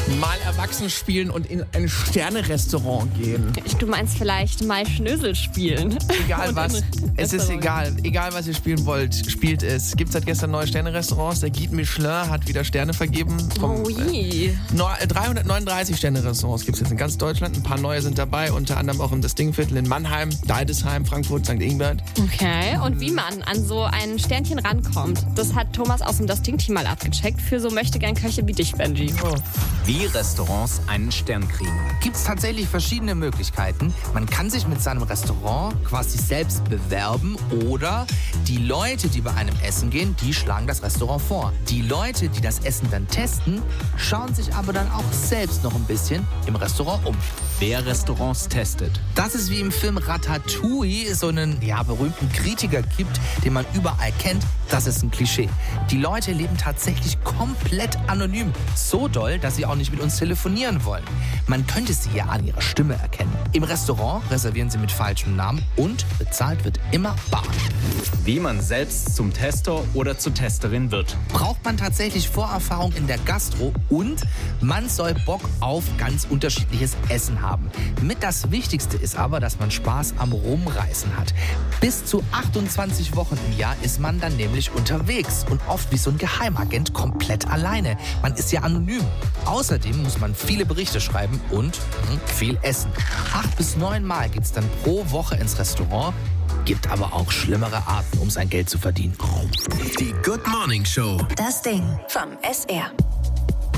Mal erwachsen spielen und in ein Sterne-Restaurant gehen. Du meinst vielleicht mal Schnösel spielen. Egal was. Es ist egal. Egal, was ihr spielen wollt, spielt es. Gibt seit gestern neue Sterne-Restaurants. Der Guide Michelin hat wieder Sterne vergeben. 339 Sterne-Restaurants gibt es jetzt in ganz Deutschland. Ein paar neue sind dabei. Unter anderem auch im Distingviertel in Mannheim, Deidesheim, Frankfurt, St. Ingbert. Okay, und wie man an so ein Sternchen rankommt, das hat Thomas aus dem Disting-Team mal abgecheckt. Für so Möchtegern-Köche wie dich, Benji. Oh. Wie Restaurants einen Stern kriegen. Gibt es tatsächlich verschiedene Möglichkeiten. Man kann sich mit seinem Restaurant quasi selbst bewerben oder die Leute, die bei einem Essen gehen, die schlagen das Restaurant vor. Die Leute, die das Essen dann testen, schauen sich aber dann auch selbst noch ein bisschen im Restaurant um. Wer Restaurants testet. Dass es wie im Film Ratatouille so einen berühmten Kritiker gibt, den man überall kennt, das ist ein Klischee. Die Leute leben tatsächlich komplett anonym. So doll, dass sie auch nicht mit uns telefonieren wollen. Man könnte sie ja an ihrer Stimme erkennen. Im Restaurant reservieren sie mit falschem Namen und bezahlt wird immer bar. Wie man selbst zum Tester oder zur Testerin wird. Braucht man tatsächlich Vorerfahrung in der Gastro und man soll Bock auf ganz unterschiedliches Essen haben. Mit das Wichtigste ist aber, dass man Spaß am Rumreisen hat. Bis zu 28 Wochen im Jahr ist man dann nämlich unterwegs und oft wie so ein Geheimagent komplett alleine. Man ist ja anonym. Außerdem muss man viele Berichte schreiben und viel essen. 8 bis 9 Mal geht's dann pro Woche ins Restaurant. Gibt aber auch schlimmere Arten, um sein Geld zu verdienen. Die Good Morning Show. Das Ding vom SR.